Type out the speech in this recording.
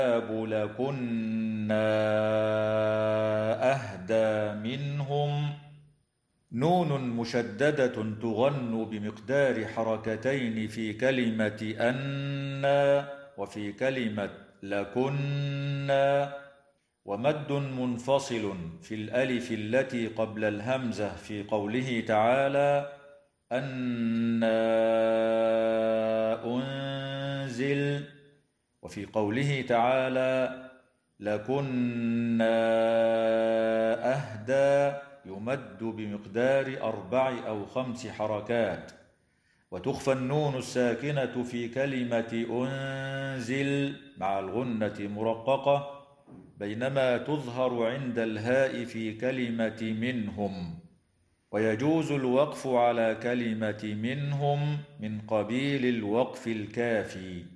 لكنا أهدى منهم. نون مشددة تغن بمقدار حركتين في كلمة أنا وفي كلمة لكنا، ومد منفصل في الألف التي قبل الهمزة في قوله تعالى أنا أنزل، وفي قوله تعالى لكنا أهدى يمد بمقدار 4 أو 5 حركات. وتخفى النون الساكنة في كلمة أنزل مع الغنة مرققة، بينما تظهر عند الهاء في كلمة منهم. ويجوز الوقف على كلمة منهم من قبيل الوقف الكافي.